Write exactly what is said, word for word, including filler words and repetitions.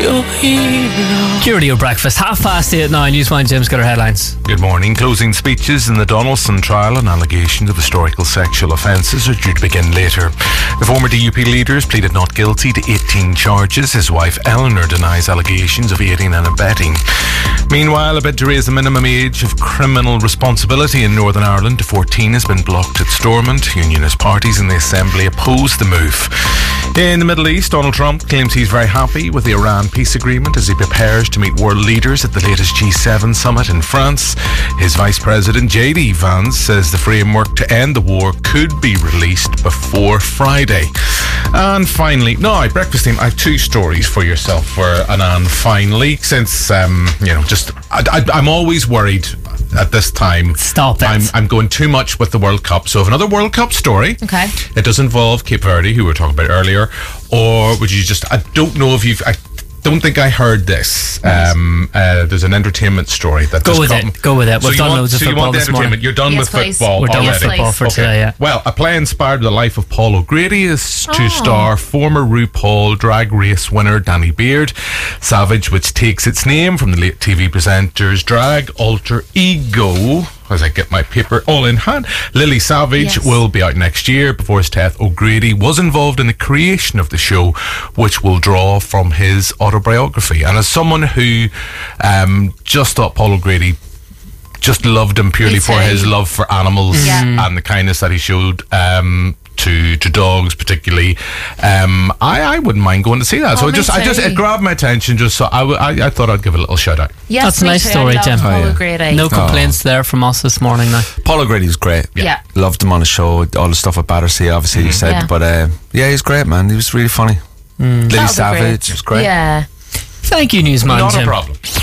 your hero. Your Radio Breakfast, half past eight now. Newsmind Jim's got our headlines. Good morning. Closing speeches in the Donaldson trial on allegations of historical sexual offences are due to begin later. The former D U P leader has pleaded not guilty to eighteen charges. His wife Eleanor denies allegations of aiding and abetting. Meanwhile, a bid to raise the minimum age of criminal responsibility in Northern Ireland to fourteen has been blocked at Stormont. Unionist parties in the Assembly oppose the move. In the Middle East, Donald Trump claims he's very happy with the Iran peace agreement as he prepares to meet world leaders at the latest G seven summit in France. His Vice President J D Vance says the framework to end the war could be released before Friday. And finally, no, breakfast team, I have two stories for yourself for Anand finally, since, um, you know, just, I, I, I'm always worried at this time. Stop it. I'm, I'm going too much with the World Cup. So, if another World Cup story, Okay. it does involve Cape Verde, who we were talking about earlier, or would you just, I don't know if you've, I don't think I heard this. Um, uh, there's an entertainment story that Go just with come. it. Go with it. We've so done you want, loads of so you football want the this entertainment. morning. You're done Yes, with please. football We're done already. with football for Okay. today, yeah. Well, a play inspired by the life of Paul O'Grady is to Oh. star former RuPaul drag race winner Danny Beard. Savage, which takes its name from the late T V presenter's drag alter ego. As I get my paper all in hand, Lily Savage Yes. will be out next year. Before his death, O'Grady was involved in the creation of the show, which will draw from his autobiography. And as someone who um, just thought Paul O'Grady just loved him purely Me for too. his love for animals Yeah. and the kindness that he showed um, to to dogs, particularly. Um, I, I wouldn't mind going to see that. Oh, so it me just I just too. it grabbed my attention. Just so I, w- I, I thought I'd give it a little shout out. Yes, That's a me nice too. story, I love Jim. Paul Oh, yeah. O'Grady. No complaints there from us this morning now. Paul O'Grady was great. Yeah. Loved him on the show. All the stuff at Battersea, obviously, you said. Yeah. But uh, yeah, he's great, man. He was really funny. Lily That'll be Savage great. was great. Yeah. Thank you, Newsmind Not Jim. a problem.